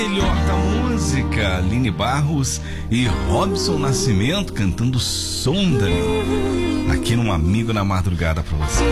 Melhor da música, Aline Barros e Robson Nascimento cantando Sonda-me, aqui no Amigo na Madrugada pra você.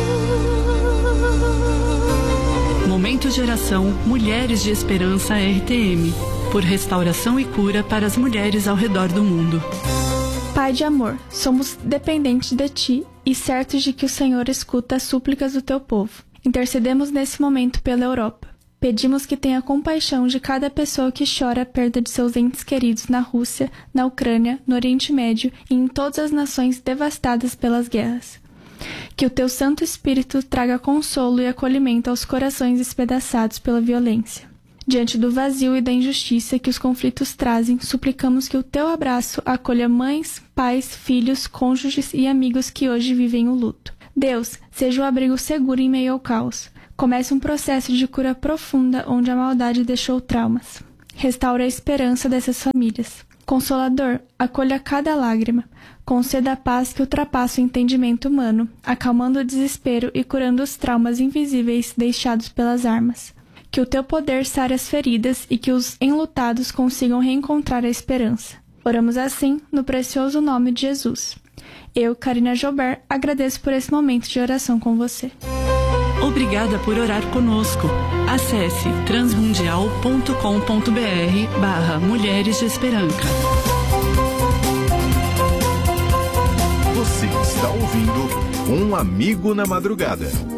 Momento Geração Mulheres de Esperança RTM, por restauração e cura para as mulheres ao redor do mundo. Pai de amor, somos dependentes de Ti e certos de que o Senhor escuta as súplicas do Teu povo. Intercedemos nesse momento pela Europa. Pedimos que tenha compaixão de cada pessoa que chora a perda de seus entes queridos na Rússia, na Ucrânia, no Oriente Médio e em todas as nações devastadas pelas guerras. Que o Teu Santo Espírito traga consolo e acolhimento aos corações despedaçados pela violência. Diante do vazio e da injustiça que os conflitos trazem, suplicamos que o Teu abraço acolha mães, pais, filhos, cônjuges e amigos que hoje vivem o luto. Deus, seja o abrigo seguro em meio ao caos. Comece um processo de cura profunda onde a maldade deixou traumas. Restaure a esperança dessas famílias. Consolador, acolha cada lágrima. Conceda a paz que ultrapassa o entendimento humano, acalmando o desespero e curando os traumas invisíveis deixados pelas armas. Que o Teu poder sare as feridas e que os enlutados consigam reencontrar a esperança. Oramos assim no precioso nome de Jesus. Eu, Karina Joubert, agradeço por esse momento de oração com você. Obrigada por orar conosco. Acesse transmundial.com.br/Mulheres de Esperança. Você está ouvindo Um Amigo na Madrugada.